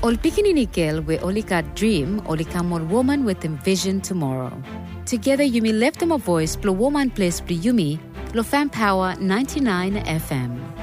Ol pikininikel we olika dream olikamol woman with envision tomorrow. Together you may lift them a voice, blow woman place yumi, lo fan power 99 FM.